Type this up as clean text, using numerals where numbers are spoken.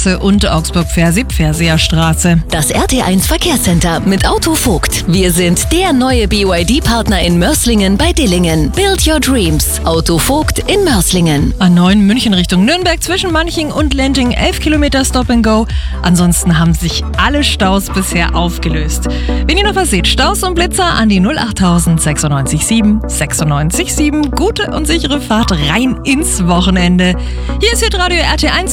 Straße und Augsburg-Pfersee-Pferseer Straße. Das RT1 Verkehrscenter mit Autovogt. Wir sind der neue BYD-Partner in Mörs-Lingen bei Dillingen. Build your dreams. Autovogt in Mörs-Lingen. A9 München Richtung Nürnberg zwischen Manching und Lenting 11 Kilometer Stop and Go. Ansonsten haben sich alle Staus bisher aufgelöst. Wenn ihr noch was seht, Staus und Blitzer an die 08000 96 7. Gute und sichere Fahrt rein ins Wochenende. Hier ist Hitradio RT1.